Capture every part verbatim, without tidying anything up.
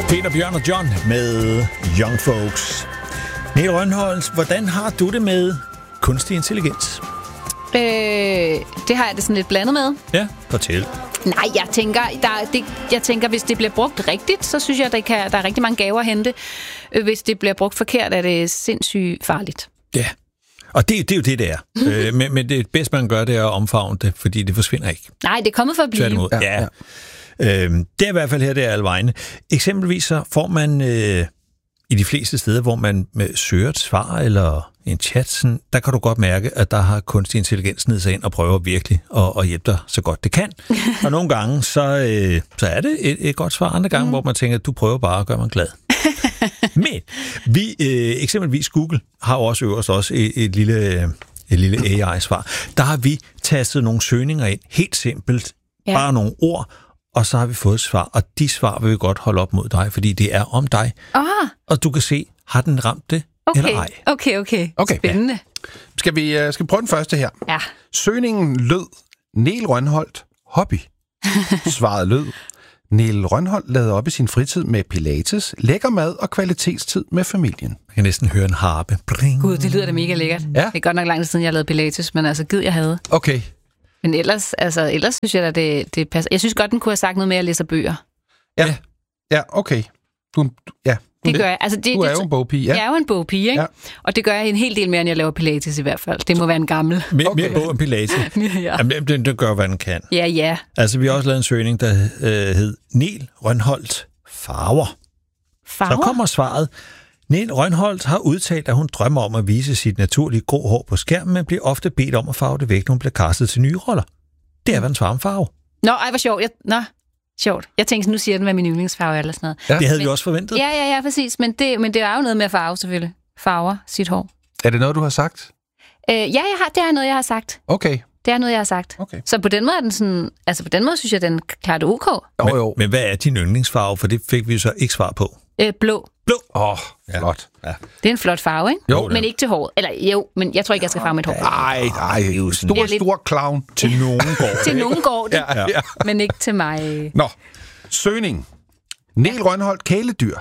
Peter, Bjørn og John med Young Folks. Niel Rønholdt, hvordan har du det med kunstig intelligens? Øh, det har jeg det sådan lidt blandet med. Ja, fortæl. Nej, jeg tænker, der, det, jeg tænker, hvis det bliver brugt rigtigt, så synes jeg, der, kan, der er rigtig mange gaver at hente. Hvis det bliver brugt forkert, er det sindssygt farligt. Ja, og det, det er jo det, det er. øh, men, men det bedste, man gør, det er at omfavne det, fordi det forsvinder ikke. Nej, det er kommet for at blive. Tværtimod. Ja, ja. Øh, det er i hvert fald her, det er alle vegne. Eksempelvis så får man øh, i de fleste steder, hvor man søger et svar eller en chat, sådan, der kan du godt mærke, at der har kunstig intelligens ned sig ind og prøver virkelig at, at hjælpe dig så godt det kan. Og nogle gange, så, øh, så er det et, et godt svar. Andre gange, mm. hvor man tænker, at du prøver bare at gøre mig glad. Men vi, øh, eksempelvis Google, har også øverst også et, et lille, et lille A I-svar. Der har vi tastet nogle søgninger ind, helt simpelt, ja. Bare nogle ord, og så har vi fået et svar. Og de svar vil vi godt holde op mod dig, fordi det er om dig. Aha. Og du kan se, har den ramt det okay. eller ej? Okay, okay. okay. Spændende. Ja. Skal vi uh, skal vi prøve den første her? Ja. Søgningen lød, Niel Rønholdt, hobby. Svaret lød, Niel Rønholdt lavede op i sin fritid med pilates, lækker mad og kvalitetstid med familien. Jeg kan næsten høre en harpe. Bring. Gud, det lyder da mega lækkert. Ja. Det er godt nok lang tid siden, jeg lavede pilates, men altså gid jeg havde. Okay. Men ellers, altså, ellers synes jeg da, det, det passer. Jeg synes godt, den kunne have sagt noget mere at læse bøger. Ja, ja, okay. Du, ja. Det gør jeg. Altså, det, du er det, jo en bogpige, ja. Jeg er jo en bogpige, ikke? Ja. Og det gør jeg en hel del mere, end jeg laver pilates i hvert fald. Det må være en gammel. Mere, okay. mere bog end pilates. ja. Jamen, det, det gør, hvad den kan. Ja, ja. Altså, vi har også lavet en søgning, der øh, hed Niel Rønholdt farver. Farver? Så kommer svaret. Niel Rønholdt har udtalt, at hun drømmer om at vise sit naturlige grå hår på skærmen, men bliver ofte bedt om at farve det væk, når hun bliver castet til nye roller. Det er, hvad en svarer om farve. Nå, ej, hvor sjovt. Jeg, nå, sjovt. Jeg tænkte, nu siger den, hvad min yndlingsfarve er eller sådan noget. Ja. Det havde men, vi også forventet. Ja, ja, ja, præcis. Men det, men det er jo noget med farve, selvfølgelig. Farver sit hår. Er det noget, du har sagt? Øh, ja, jeg har, det er noget, jeg har sagt. Okay. Det er noget, jeg har sagt. Okay. Så på den måde er den sådan... Altså, på den måde synes jeg, den klarer det ok. Men, jo, jo. men hvad er din yndlingsfarve? For det fik vi så ikke svar på. Øh, blå. Blå? Åh, oh, flot. Ja. Det er en flot farve, ikke? Jo. Men ikke til håret. Eller jo, men jeg tror ikke, jeg skal farve mit hår. Nej, nej, det er jo stor, lidt... stor clown. Til nogen går Til nogen går det, ja, ja. men ikke til mig. Nå, søgning. Niel Rønholdt, kæledyr.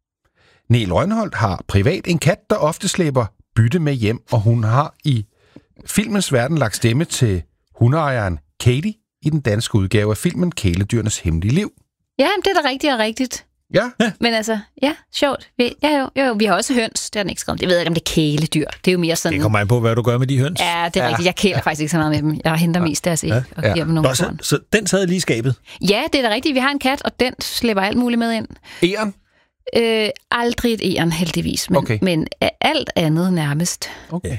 Niel Rønholdt har privat en kat, der ofte slæber bytte med hjem, og hun har i filmens verden lagt stemme til hundeejeren Katie i den danske udgave af filmen Kæledyrenes Hemmelige Liv. Ja, det er da rigtigt og rigtigt. Ja. ja. Men altså, ja, sjovt. Vi, ja, jo, jo, vi har også høns, det har den ikke skrevet. Jeg ved ikke, om det er kæledyr. Det er jo mere sådan... Det kommer an på, hvad du gør med de høns. Ja, det er ja. rigtigt. Jeg kæler faktisk ikke så meget med dem. Jeg henter ja. mest deres æg ja. og giver ja. dem nogle Nå, så, så den sad lige i skabet? Ja, det er da rigtigt. Vi har en kat, og den slipper alt muligt med ind. Egern? Øh, aldrig et egern, heldigvis. Men, okay. men alt andet nærmest. Okay.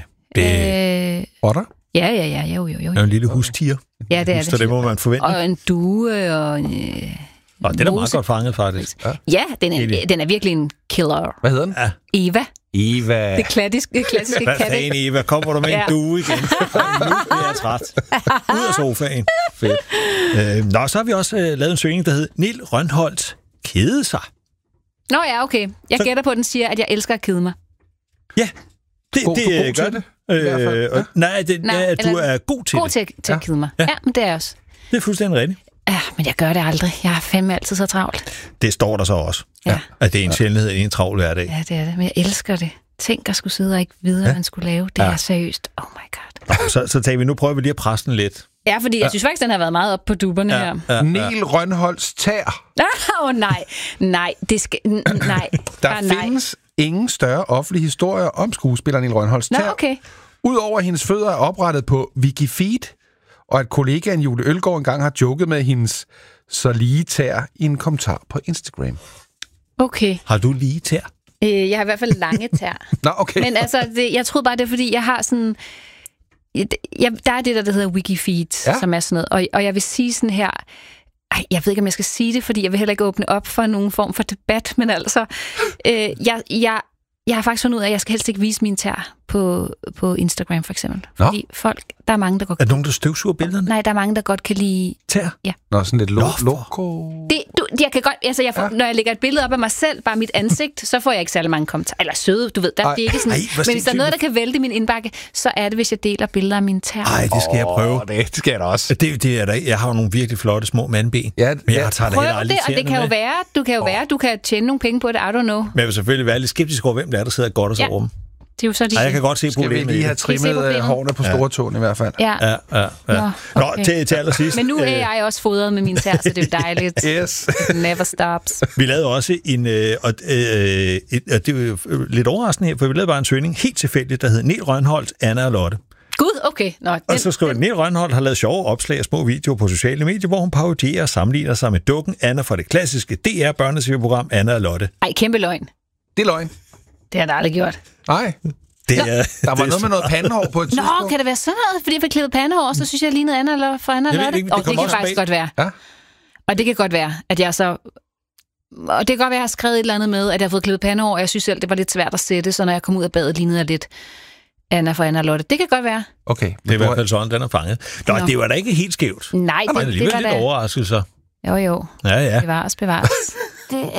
Øh, Otter? Ja, ja, ja. Jo, jo, jo. jo. En lille hustiger. Ja, det er det. Så det må man forvente. Og en due og en... Øh, og den er meget godt fanget, faktisk. Ja, ja den, er, den er virkelig en killer. Hvad hedder den? Ja. Eva. Eva. Det klassiske, klassiske Hvad katte. Hvad fanden, Eva? Kommer du med ja. en due igen? Nu bliver jeg træt. Ud af sofaen. Fedt. Øh, nå, så har vi også øh, lavet en søgning, der hedder Niel Rønholdt kede sig. Nå ja, okay. Jeg så... gætter på, at den siger, at jeg elsker at kede mig. Ja, det, god, det god gør det. Øh, ja. Nej, det, Nej ja, du er god til god det. til, til ja. at kede mig. Ja. ja, men det er jeg også. Det er fuldstændig rigtigt. Ja, men jeg gør det aldrig. Jeg har fandme altid så travlt. Det står der så også. Ja. At det er en sjældenhed i en travl hverdag. Ja, det er det. Men jeg elsker det. Tænk at skulle sidde og ikke vide, hvad ja. man skulle lave. Det ja. er seriøst. Oh my god. Så, så tager vi nu prøver vi lige at presse den lidt. Ja, fordi jeg ja. synes faktisk, den har været meget op på duberne ja. her. Ja. Ja. Niel Rønholds tær. Åh oh, nej. Nej, det skal... Nej. Der ah, findes nej. ingen større offentlige historier om skuespilleren Niel Rønholds tær. Nå, okay. Udover hendes fødder er oprettet på Wikifeed, og at kollegaen Julie Ølgaard engang har joket med hendes så lige tær i en kommentar på Instagram. Okay. Har du lige tær? Øh, jeg har i hvert fald lange tær. Nå, okay. Men altså, det, jeg troede bare, det er, fordi jeg har sådan... Jeg, der er det, der, der hedder Wikifeed, ja. som er sådan noget. Og, og jeg vil sige sådan her... Ej, jeg ved ikke, om jeg skal sige det, fordi jeg vil heller ikke åbne op for nogen form for debat, men altså... Øh, jeg, jeg Jeg har faktisk fundet ud af, at jeg skal helst ikke vise mine tær på, på Instagram, for eksempel. Fordi Nå. folk, der er mange, der godt... Er der nogen, der støvsuger billederne? Nej, der er mange, der godt kan lide... Tær? Ja. Nå, sådan lidt lo- Nå, loco. Det, du, jeg kan godt, altså jeg får, Ja. ja. Når jeg lægger et billede op af mig selv, bare mit ansigt, så får jeg ikke særlig mange kommentarer. Eller søde, du ved. Der, det er ikke sådan, Ej, hvor men hvis der er sindssygt. noget, der kan vælte i min indbakke, så er det, hvis jeg deler billeder af mine tær. Nej, det skal jeg prøve. Åh, det skal jeg da også. Det, det er der ikke. Jeg har jo nogle virkelig flotte små mandben. Ja, men jeg ja. tager det Prøv heller aldrig det, og det kan jo med. være, du kan jo Åh. være, du kan tjene nogle penge på det, I don't know. Men jeg vil selvfølgelig være lidt skeptisk over, hvem det er, der sidder godt og så Ja. rum. Det er jo så de... Nej, jeg kan godt se Skal vi problemet i lige have det. Kan I se trimmet øh, problemet? hårene på store tåen i hvert fald? Ja. Ja, ja, ja. Nå, Nå, okay. til, til allersidst. Men nu er øh, jeg også fodret med mine tær, så det er dejligt. Yes. Never stops. Vi lavede også en, øh, og, øh, et, og det er jo lidt overraskende her, for vi lavede bare en søgning helt tilfældigt, der hed Nel Rønholdt, Anna og Lotte. Gud, okay. Nå, den, Og så skriver Nel Rønholdt har lavet sjove opslag og små videoer på sociale medier, hvor hun parodierer og sammenligner sig med dukken Anna fra det klassiske D R-børneserie-program Anna og Lotte. Ej, kæmpe løgn. Det er løgn. Det har jeg aldrig gjort. Nej, Det er, der var det er noget med noget pandehår på et Nå, tidspunkt. kan det være sådan noget? Fordi jeg fik klippet pandehår, så synes jeg, jeg lignede Anna eller for Anna Jeg ved Lotte. ikke, det Og det kommer kan også faktisk bag. godt være. Ja. Og det kan godt være, at jeg så... Og det kan godt være, at jeg har skrevet et eller andet med, at jeg har fået klippet pandehår, og jeg synes selv, det var lidt svært at sætte, så når jeg kom ud af badet, lignede jeg lidt Anna for Anna Lotte. Det kan godt være. Okay. det er i hvert fald sådan, den er fanget. Nå, Nå. det var da ikke helt skævt. Nej, Men det, det alligevel var lidt da... overraskelser. Jo, jo. Ja, ja. Bevares, bevares.